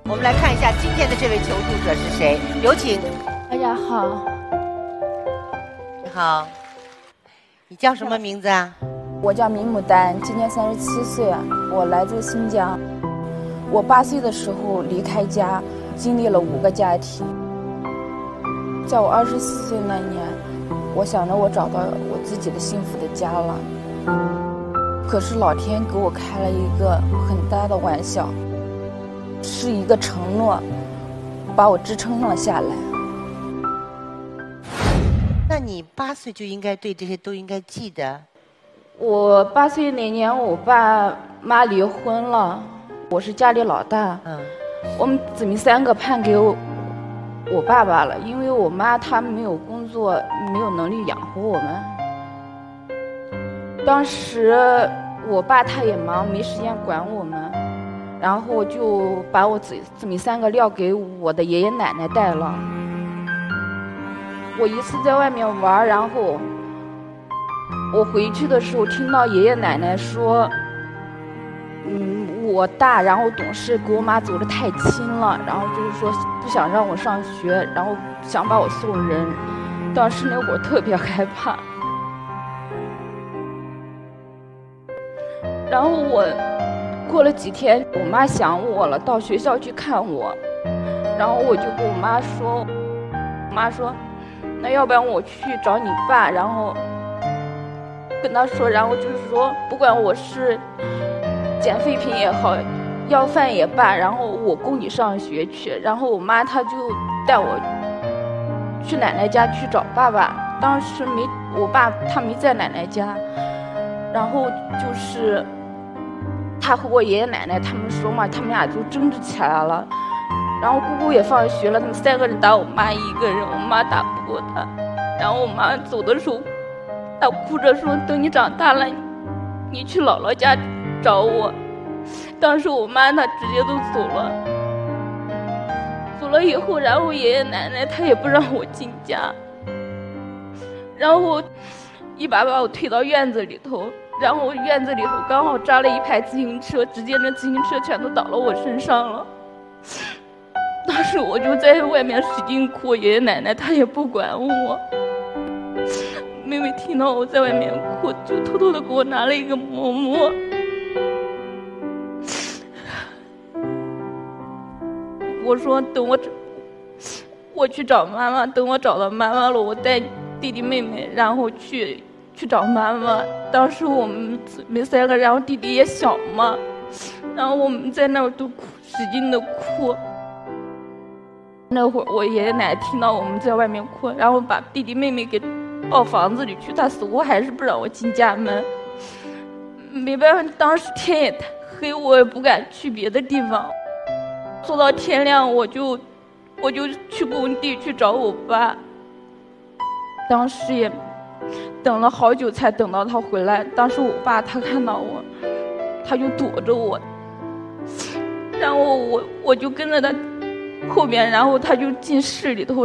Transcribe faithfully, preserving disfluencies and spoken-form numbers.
我们来看一下今天的这位求助者是谁，有请。 大家好。 你好，你叫什么名字啊？ 我叫明牡丹，今年三十七岁，我来自新疆。我八岁的时候离开家，经历了五个家庭。在我二十四岁那年，我想着我找到我自己的幸福的家了。可是老天给我开了一个很大的玩笑，是一个承诺，把我支撑了下来。 那你八岁就应该对这些都应该记得。 我八岁那年，我爸妈离婚了，我是家里老大。嗯，我们姊妹三个判给我我爸爸了，因为我妈她没有工作，没有能力养活我们。当时我爸他也忙，没时间管我们，然后就把我姊姊妹三个撂给我的爷爷奶奶带了。我一次在外面玩，然后我回去的时候听到爷爷奶奶说，嗯，我大然后懂事，给我妈走得太亲了，然后就是说不想让我上学，然后想把我送人。当时那会儿特别害怕。然后我过了几天，我妈想我了，到学校去看我，然后我就跟我妈说，我妈说，那要不然我去找你爸，然后跟他说，然后就是说，不管我是捡废品也好，要饭也罢，然后我供你上学去。然后我妈她就带我去奶奶家去找爸爸，当时没我爸他没在奶奶家，然后就是他和我爷爷奶奶他们说嘛，他们俩就争执起来了。然后姑姑也放学了，他们三个人打我妈一个人，我妈打不过他。然后我妈走的时候，她哭着说：“等你长大了，你去姥姥家找我。”当时我妈她直接都走了。走了以后，然后爷爷奶奶他也不让我进家，然后一把把我推到院子里头。然后院子里头刚好扎了一排自行车，直接那自行车全都倒到我身上了。当时我就在外面使劲哭，爷爷奶奶他也不管我。妹妹听到我在外面哭，就偷偷的给我拿了一个馍馍。我说等我我去找妈妈，等我找到妈妈了，我带弟弟妹妹然后去去找妈妈。当时我们姊妹三个，然后弟弟也小嘛，然后我们在那儿都哭，使劲的哭。那会儿我爷爷奶奶听到我们在外面哭，然后把弟弟妹妹给抱房子里去，他死活还是不让我进家门。没办法，当时天也太黑，我也不敢去别的地方。坐到天亮，我就我就去工地去找我爸。当时也等了好久才等到他回来。当时我爸他看到我，他就躲着我，然后我我就跟着他后边，然后他就进室里头。